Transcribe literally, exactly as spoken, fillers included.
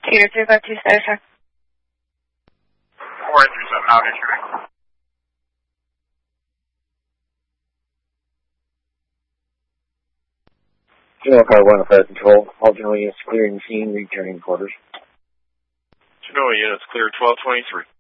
Theater three five two, status check. four eight three seven, out issuing. General Car one, Fire Control. All general units clearing the scene, returning quarters. General units clear twelve twenty-three.